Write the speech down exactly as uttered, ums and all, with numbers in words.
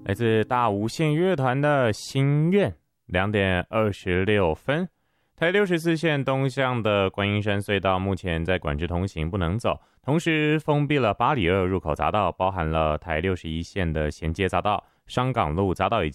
来自大无限乐团的心愿，两点二十六分。台六十四线东向的观音山隧道目前在管制通行，不能走，同时封闭了八里二入口匝道，包含了台六十一线的衔接匝道、商港路匝道以